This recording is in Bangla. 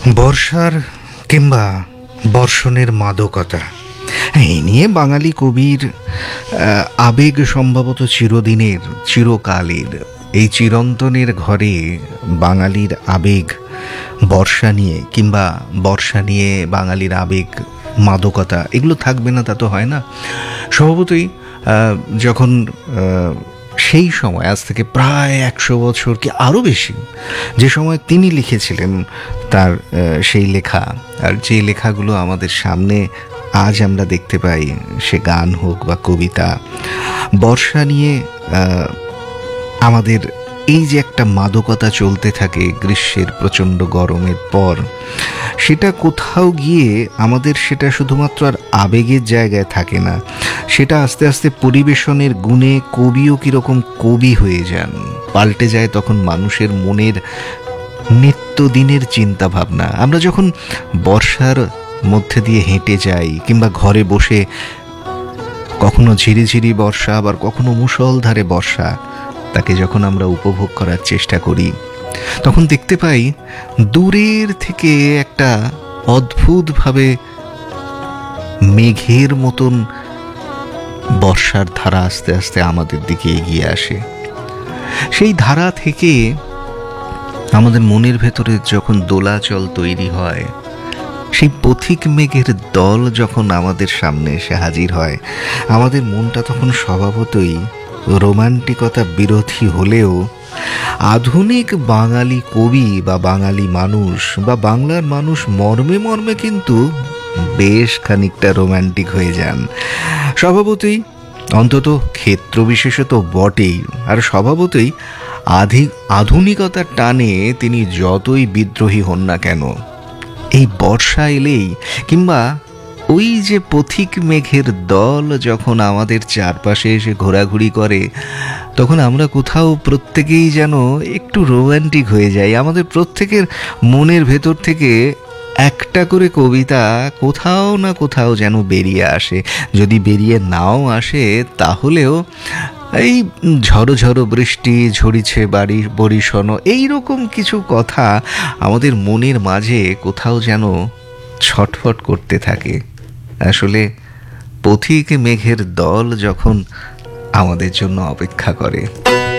বর্ষার কিংবা বর্ষণের মাদকতা এই নিয়ে বাঙালি কবির আবেগ সম্ভবত চিরদিনের, চিরকালের। এই চিরন্তনের ঘরে বাঙালির আবেগ বর্ষা নিয়ে, কিংবা বর্ষা নিয়ে বাঙালির আবেগ মাদকতা এগুলো থাকবে না তা তো হয় না। স্বভাবতই যখন সেই সময়, আজ থেকে প্রায় 100 বছর কি আরও বেশি, যে সময় তিনি লিখেছিলেন তার সেই লেখা, আর যে লেখাগুলো আমাদের সামনে আজ আমরা দেখতে পাই, সে গান হোক বা কবিতা, বর্ষা নিয়ে আমাদের এই যে একটা মাদকতা চলতে থাকে গ্রীষ্মের প্রচণ্ড গরমের পর, সেটা কোথাও গিয়ে আমাদের সেটা শুধুমাত্র আর আবেগের জায়গায় থাকে না, সেটা আস্তে আস্তে পরিবেশনের গুণে কবিও কীরকম কবি হয়ে যান, পাল্টে যায় তখন মানুষের মনের নিত্যদিনের চিন্তা ভাবনা। আমরা যখন বর্ষার মধ্যে দিয়ে হেঁটে যাই, কিংবা ঘরে বসে কখনো ঝিরিঝিরি বর্ষা, আবার কখনো মুষলধারে বর্ষা, তাকে যখন আমরা উপভোগ করার চেষ্টা করি, তখন দেখতে পাই দূরের থেকে একটা অদ্ভুতভাবে মেঘের মতন বর্ষার ধারা আস্তে আস্তে আমাদের দিকে এগিয়ে আসে। সেই ধারা থেকে আমাদের মনের ভেতরে যখন দোলাচল তৈরি হয়, সেই পথিক মেঘের দল যখন আমাদের সামনে এসে হাজির হয়, আমাদের মনটা তখন স্বভাবতই রোমান্টিকতা বিরোধী হলেও আধুনিক বাঙালি কবি বা বাঙালি মানুষ বা বাংলার মানুষ মর্মে মর্মে কিন্তু বেশ খানিকটা রোমান্টিক হয়ে যান স্বভাবতই, অন্তত ক্ষেত্র বিশেষত বটেই। আর স্বভাবতই আধুনিকতার টানে তিনি যতই বিদ্রোহী হন না কেন, এই বর্ষা এলেই, কিংবা ওই যে পথিক মেঘের দল যখন আমাদের চারপাশে এসে ঘোরাঘুরি করে, তখন আমরা কোথাও প্রত্যেকেই যেন একটু রোম্যান্টিক হয়ে যাই। আমাদের প্রত্যেকের মনের ভেতর থেকে একটা করে কবিতা কোথাও না কোথাও যেন বেরিয়ে আসে। যদি বেরিয়ে নাও আসে, তাহলেও এই ঝড়ো ঝড়ো বৃষ্টি ঝরিছে বরিশন, এইরকম কিছু কথা আমাদের মনের মাঝে কোথাও যেন ছটফট করতে থাকে। আসলে পথিক মেঘের দল যখন আমাদের জন্য অপেক্ষা করে।